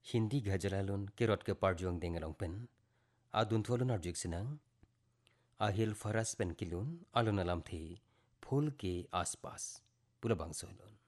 Hindi gajalalun kerot ke parjuang dengalong pen. Adun tualun arjuk sinang. Ahil faras pen kilun alun alam thi फूल के आसपास पुला बांग सोलन